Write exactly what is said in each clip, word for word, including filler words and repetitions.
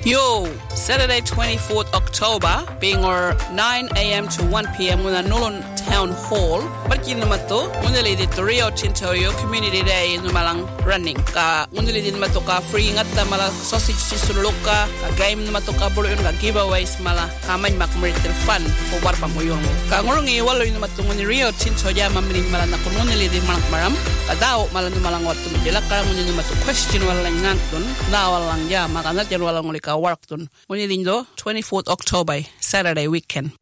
Yo, Saturday twenty-fourth October, being our nine a.m. to one p.m. with a Nolan Town Hall. Barkin naman to, unali dito Rio Tinto yo Community Day numalang running. Ka unali din naman to ka free ngat mala sausage sisulok ka, ka game naman to ka buloy ka giveaways mala kamay makmeritil fun for warpang mo yung mo. Ka ngurong iwalo yun naman to nguni Rio Tinto ya mamiling mala na kung unali din malang maram. Kadao mala numalang wat to medila ka nguni naman to question wala lang ngantun. Na wala lang ya makanat yan wala nguli ka work dun. Nguni din do twenty-fourth October, Saturday weekend.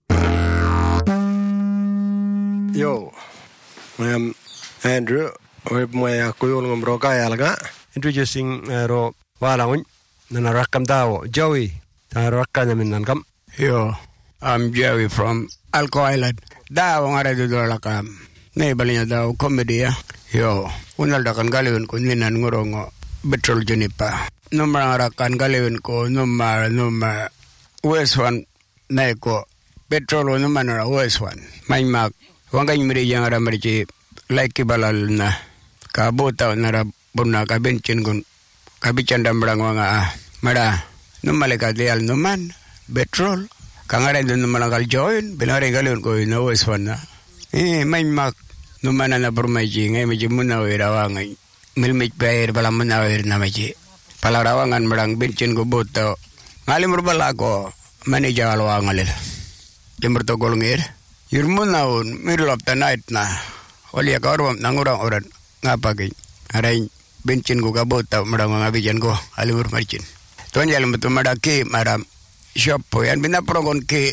Yo, I'm Andrew. We're my kuyul ngomro kaya laga. Introducing ro walangun na rakam daw Joey. Ta rakam namin nankam. Yo, I'm Joey from Alco Island. Daw ngara do lakam. Nei balinya daw comedy ya. Yo, unal dakan galun kun ninan ngorong betrol junipa. Numar ngarakan galun ko numar numar West one neko petrol numar na West one. May mak Wangay miri yang ada meri like balal na kabota na rabuna kabencin gun kabican dambrang wanga ah mara numalika dial numan petrol kangare dun numalakal join binare galun ko na wes wana eh may mak numana na permaji ngai meji muna wirawangai milmik bair bala muna wir na meji pala rawangan merang bencin go boto ngalim berbala ko manager alwangalil jember to golngir Yurmunaun middle of the night na wali akarom nangurang oran ngapagi aray bencin ko kabota marang mga bijan ko alimur marcin tuan jalan betul madaki maram shop po yan binaprong ki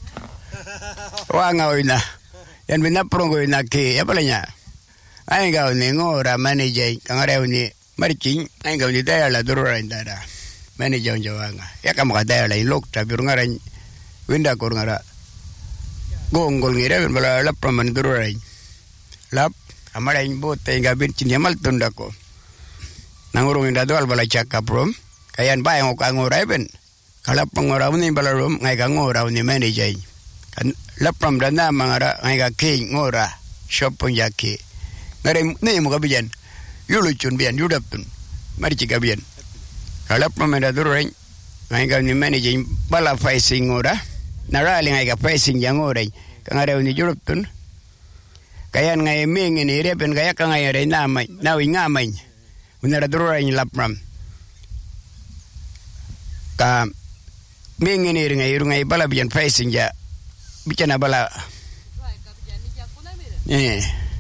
wangaw na yan binaprong ko na ki ya pala niya ay gaw ni ngora manager kangarew ni marcin ay gaw ni dayala dururan dara manager jawanga ya kamaka dayala ilok tapi ngaran winda ko ngara Gonggol ngira bala lap praman durai lap amara imbo tenga bencin yamal tunda ko nangurung inda doal bala cakap rom kayan bayang ko angorai ben kalap pangorau ni bala rom ngai ka ngorau ni manager kan lap pram dana mangara ngai ka ke ngora shop pun yake ngare ni mo kabijan yulu chun bian yudap tun mari cika bian kalap pram inda durai ngai ka ni manager bala facing ngora narali ngai ka facing yang orai kangarew ni juruptun kayan ngai ming ni repen kaya ka ngai re namai nawi ngamai unara durura ni lapram ka ming ni ngai ngai bala bian facing ja bicana bala eh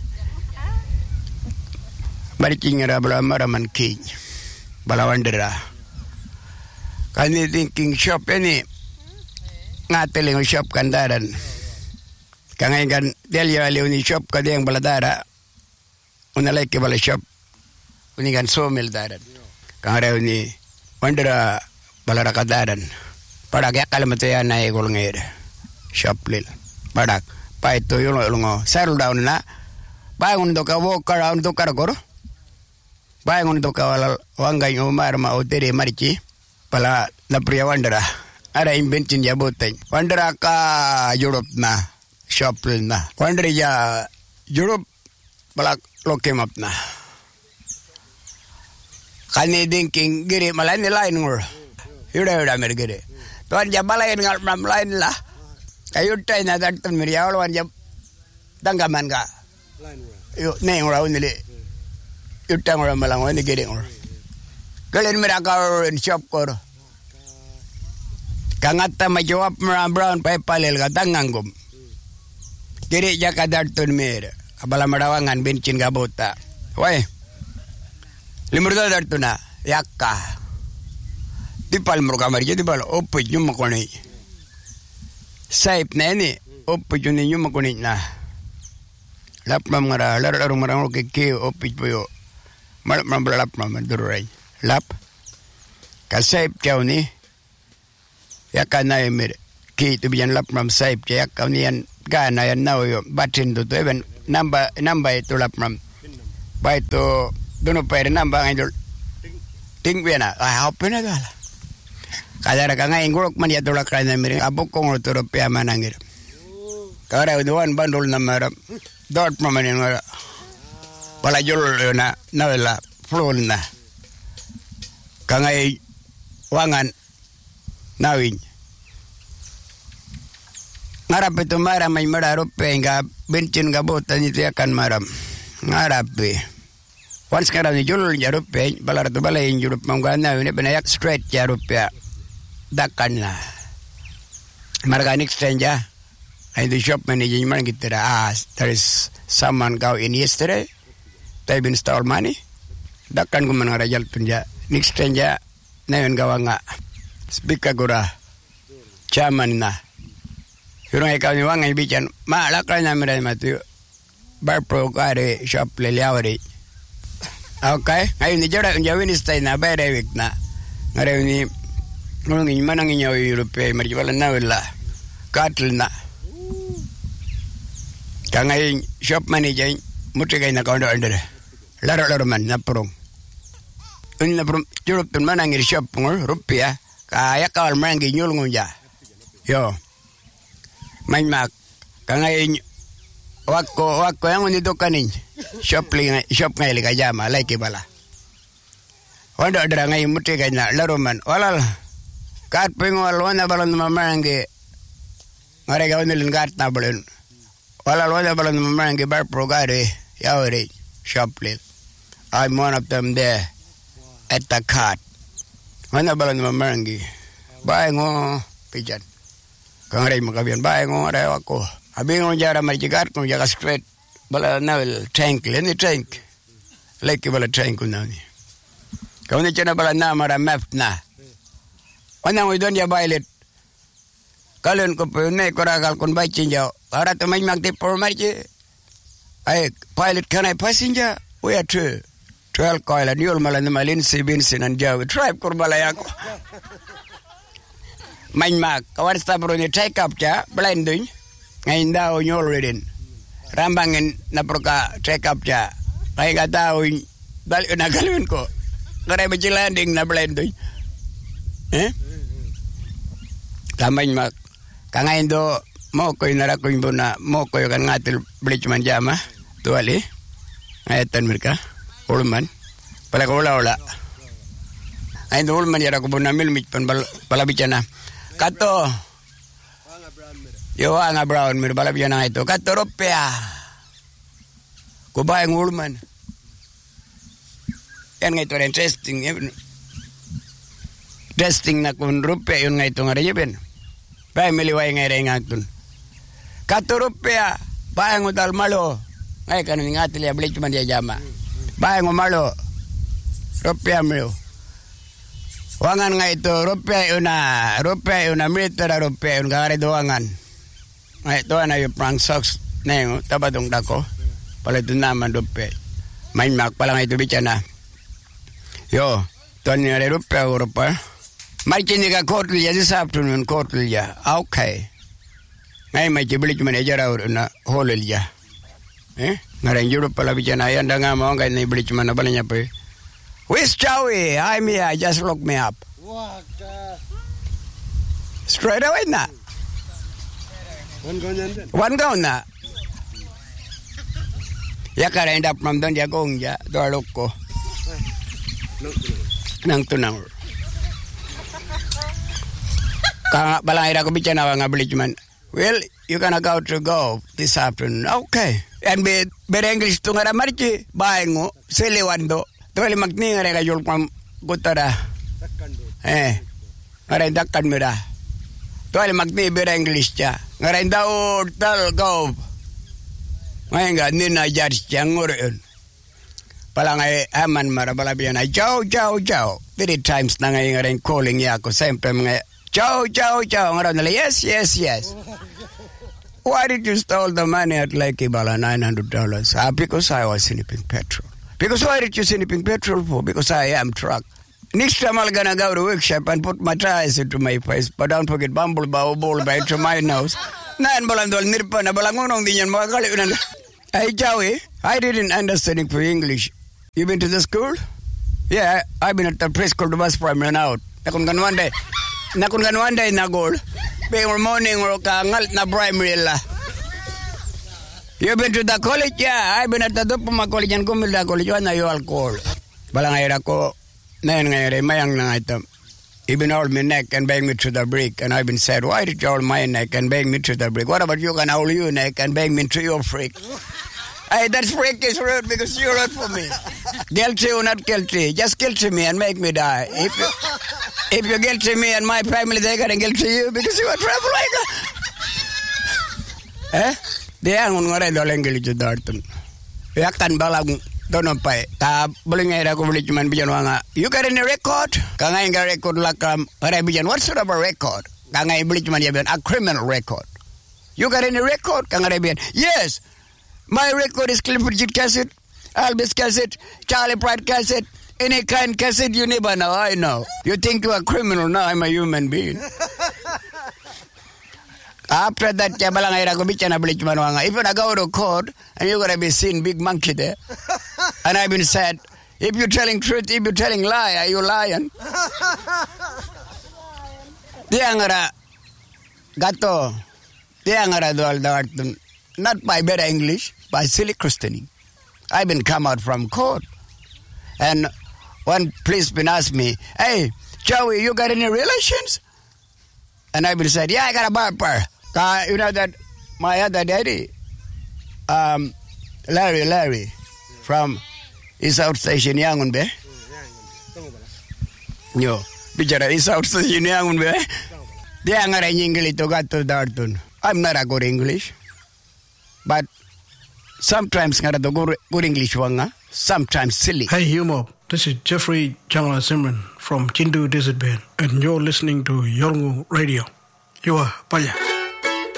bari kingara bala maraman king bala wandera kani thinking shop ini ngateling shop kandaran kangay kan delia lew ni shop kadeng baladara unalay ke bala shop unigan sawmill daran kangarew ni wandera balara kadaran padak yakal mataya na egol ngere shop lil padak pa ito yung lungo settle down na bangun to ka walk around to karagor bangun to ka wala wangay umar ma utere marichi pala na priya wandera ada invention ya boteng. Wandera ka Europe na shop na. Wandera ya Europe balak lokem up na. Kani thinking giri malain lain ngur. Yuda yuda mer giri. Tuan ja balain ngal mam lain lah. Kayu tai na datun mer ya wan ja tanggaman ka. Yo ne ngura unili. Yuta ngura malang wan giri ngur. Kalian meraka shop kor. Kangata majawab mera brown pay palel katangangum. Kiri jaka dartun mer. Abala merawangan bencin gabota. Wai. Limur dartuna yakka. Tipal mur kamar jadi bal opo nyum koni. Saip neni opo juni nyum koni na. Lap mam ngara lar lar marang ke ke opo poyo. Mal mam lap mam durai. Lap. Ka saip kau ni Yaka na emir ki tu bijan lap mam saip ya kaunian gana yan now yo batin tu tu even namba namba itu lap mam ba itu dono pere namba ngidol ting bena ah hopena dala kadara ka ngai ngurok man ya dola kana emir abok kong to rupiah manangir kara uduan bandul namara dot mam ni ngara wala jol na nawela flon na ka ngai wangan Nawin. Ngarap itu maram may mararupe nga bencin gabutan itu akan maram. Ngarapi. Once sekarang ni julul jarupe balar tu balai jurup manggana ini benayak straight jarupe. Dakkan lah. Marganik stranger. And the shop manager man get there. Ah, there is someone go in yesterday. They've installed money. Dakkan ko man ngarajal tunja. Next stranger na yun gawa nga. Speaker gura. Chairman na. Yung ikaw niwang nga ibichan. Maalakal namin rin matu. Barpro kare shop liliawari. Okay. Ngayon ni Jara yung jawin istay na. Bayre week na. Ngayon ni nung inyman ang inyaw Europe. Marjiwalan na wala. Katl na. Kaya shop manager. Muti kayo na kaundo under. Laro-laro man na prong. Yung na prong. Europe man ang shop ng rupiah. Kaya kawal man ang ginyulong niya. Yo. Main mak. Kaya wako wako yang unito kanin. Shop ling shop ngayon kajama. Like bala. Wanda ada ngayon muti kayo na laro man. Walal. Kat pingwal wana balon mamarangge. Ngare gawin nilin kat na balon. Walal wana balon mamarangge bar progare. Yawari. Shop ling. I'm one of them there. At the cart. Wana balon mamarangge. Bae ngo pijan. Kangaray makabiyan. Bae ngo ngaray ako. Abi ngo jara marjikat ngo jaga straight. Bala nawil tank. Lini tank. Like bala tank ko na ni. Kau ni cina bala na mara map na. Wana ngo idon ya bailit. Kalun ko po yun eh. Kurakal kun bachin jaw. Para to may magtipor marji. Ay, pilot can I passenger? We are two. Twelve coil and you'll malan malin si Vincent and Joe. Tribe kurbalaya ko. Main mak, kawan stapro ni take up ja, blending. Ngayon daw nyol rin. Rambangin na proka take up ja. Kaya ka tao, dali na galawin ko. Kaya ba landing na blending? Eh? Kamain mak. Kangayin do, mo ko yung narakoy mo na, mo ko yung ngatil bleach man jama. Tuwali. Ngayatan mereka. Ulman. Pala ko wala-wala. Ngayon do ulman yara ko po na milmit pan palabitan na. Kato. Yo nga brown mir balabyan na ito. Kato rupya. Kubayang ulman. Yan nga ito rin testing. Testing na kung rupya yun nga ito nga rin yun. Bayang miliway nga rin nga ito. Kato rupya. Bayang udal malo. Ngay kanon nga ito liya balik man diya jama. Bayang umalo. Rupya mo. Wangan nga ito, rupiah yun na, rupiah yun na, military rupiah yun, kakari doangan. Nga ito na yung prank socks na yun, tabatong dako. Pala ito naman rupiah. Main mak pala nga ito bitya na. Yo, ito nga rin rupiah o rupiah. Marichin ka kotlya this afternoon, kotlya. Okay. Ngayon may chibilit man ejara na holilya. Eh? Nga rin Europe pala bitya na, yan da nga mo, ngayon na ibilit man na bala niya pa eh. Where's Joey? I'm here. Just look me up. What? Uh... Straight away na. One gone then. One gone na. Ya ka end up from doon ya kong ya. Doa look ko. Nang tunang. Kang balangay ko bitya na nga bilit man. Well, you gonna go to go this afternoon. Okay. And be better English to nga marchi. Bae ngo. Siliwando. Tuwali magni nga rin kayol kong gutara. Eh. Nga rin dakkan mo da. Tuwali magni bira English siya. Nga rin daw tal go. Ngayon nga, nina judge siya nguriyon. Pala nga aman marabalabiyan na, chow, chow, chow. Three times na ngayon nga rin calling niya ako. Siyempre mga, chow, chow, chow. Nga rin nila, yes, yes, yes. Why did you stole the money at Lake Ibala, nine hundred dollars? Ah, because I was snipping petrol. Because why did you snipping petrol for? Because I am truck. Next time I'm gonna go to workshop and put my tires into my face. But don't forget bumble bow ball by to my nose. Naan balandol nirpa na balangunong din yan mga kaliunan. Hey Joey, I didn't understand it for English. You been to the school? Yeah, I've been at the preschool to bus primary now. Nakun kan one day. Nakun kan one day na goal. Being morning or kangal na primary la. You been to the college? Yeah, I've been at the Dupuma College and Gumilda College. Ano yung alcohol? Balangay ako, na yun ngayon, mayang na nga ito. He been hold my neck and bang me to the brick. And I've been said, why did you hold my neck and bang me to the brick? What about you can hold your neck and bang me to your freak? Hey, that freak is rude because you rude for me. Guilty or not guilty, just guilty me and make me die. If you, if you guilty me and my family, they're going to guilty you because you are troublemaker. Eh? They are going to do language to Darton. Yakan balang don't pay. Ta bulinga ko bulit man bijan wanga. You got any record? Kangay nga record lakam. Ora bijan what sort of a record? Kangay bulit man yaben a criminal record. You got any record? Kangay bijan. Yes. My record is Clifford J cassette, Albus cassette, Charlie Pratt cassette, any kind cassette you never know. I know. You think you're a criminal? No, I'm a human being. After that, if you go to court and you're going to be seen big monkey there, and I've been said, if you're telling truth, if you're telling lie, are you lying? Diangara gato, diangara dual dartun, not by better English, by silly Christianing. I've been come out from court, and one policeman asked me, "Hey, Joey, you got any relations?" And I've been said, "Yeah, I got a barber." Uh, you know that my other daddy, um, Larry, Larry, from East South Station, Yangon Bay. Yo, bicara East South Station, Yangon Bay. Dia ngarai English to got to Darton. I'm not a good English, but sometimes ngara to good, good English wanga, sometimes silly. Hey, Humo, this is Jeffrey Jangla Simran from Chindu Desert Band, and you're listening to Yorngu Radio. You are Paya.